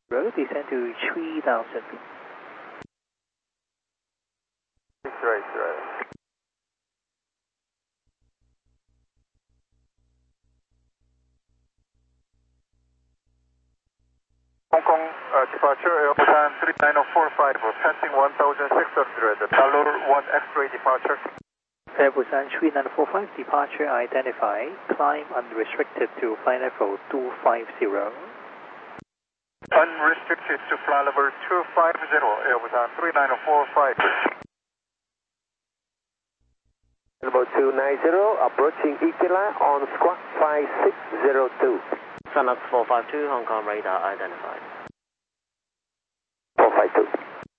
Road, descend to 3000 feet. 680. Hong Kong departure, Busan 39045, passing 1600, Dollar 1 X-ray departure. Air Busan 3945, departure identified, climb unrestricted to flight level 250. Unrestricted to flight level 250, Air Busan 39045. Level 290, approaching Ikela on squawk 5602. Sunux 452, Hong Kong radar identified. 452.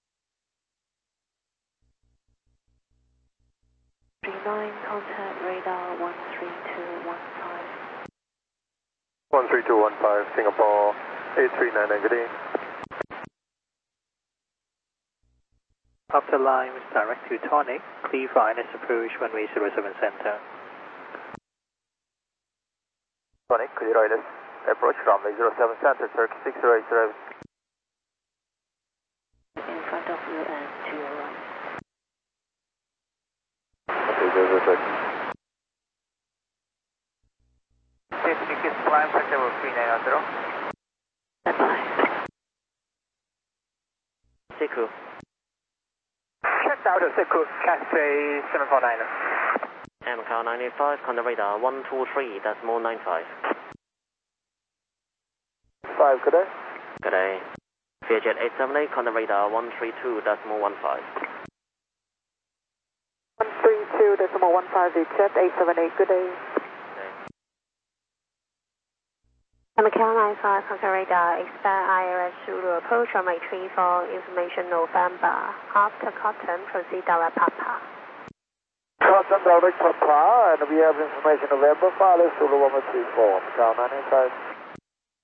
39, contact radar 13215. 13215, Singapore 8399, good day. After line is direct to Tonic, clear for INS approach runway 07 center. Tonic, clear ILS. Approach runway 07 center, Turkey 6080. In front of you and to your right. Okay, Tickets climb sector 3990. Bye-bye. Siku. Checked out of Siku, Cathay 749. MCAL 985, contact radar 123.95. 5, good day. Good day. Vietjet 878, contact radar 132.15. 132.15, Vietjet 878, good day. MCAL 95, contact radar, expect ILS Zulu approach runway 34, information November. After cotton, proceed direct Papa. Cotton direct Papa, and we have information November, file Zulu 134, MCAL 985.